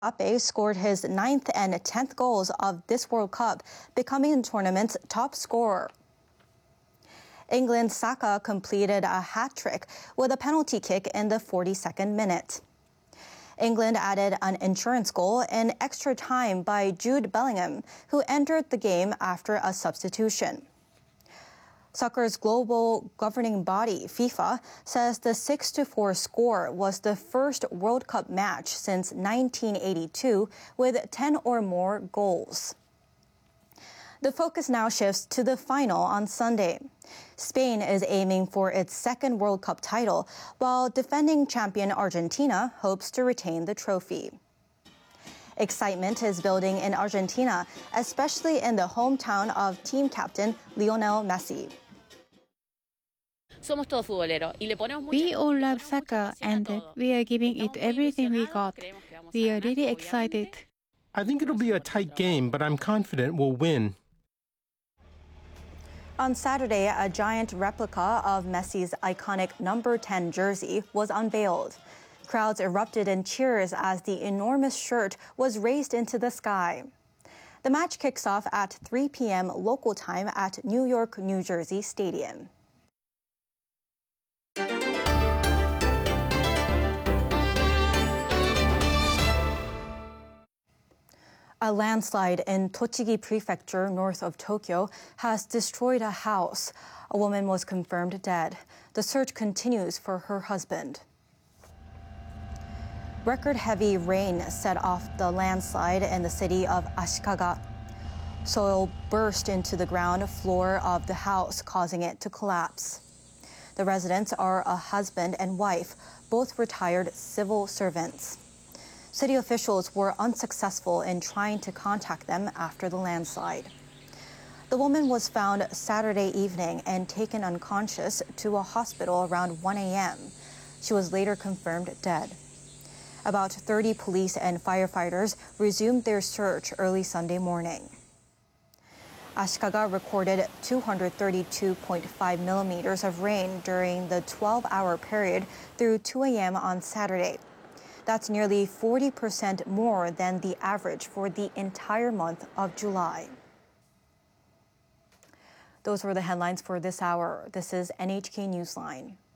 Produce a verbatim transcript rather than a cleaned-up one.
Mbappe scored his ninth and tenth goals of this World Cup, becoming the tournament's top scorer. England's Saka completed a hat-trick with a penalty kick in the forty-second minute. England added an insurance goal in extra time by Jude Bellingham, who entered the game after a substitution. Soccer's global governing body, FIFA, says the six to four score was the first World Cup match since nineteen eighty-two with ten or more goals. The focus now shifts to the final on Sunday. Spain is aiming for its second World Cup title, while defending champion Argentina hopes to retain the trophy. Excitement is building in Argentina, especially in the hometown of team captain Lionel Messi. We all love soccer and we are giving it everything we got. We are really excited. I think it'll be a tight game, but I'm confident we'll win. On Saturday, a giant replica of Messi's iconic number ten jersey was unveiled. Crowds erupted in cheers as the enormous shirt was raised into the sky. The match kicks off at three p.m. local time at New York, New Jersey Stadium. A landslide in Tochigi Prefecture, north of Tokyo, has destroyed a house. A woman was confirmed dead. The search continues for her husband. Record-heavy rain set off the landslide in the city of Ashikaga. Soil burst into the ground floor of the house, causing it to collapse. The residents are a husband and wife, both retired civil servants. City officials were unsuccessful in trying to contact them after the landslide. The woman was found Saturday evening and taken unconscious to a hospital around one a.m. She was later confirmed dead. About thirty police and firefighters resumed their search early Sunday morning. Ashikaga recorded two hundred thirty-two point five millimeters of rain during the twelve-hour period through two a.m. on Saturday. That's nearly forty percent more than the average for the entire month of July. Those were the headlines for this hour. This is N H K Newsline.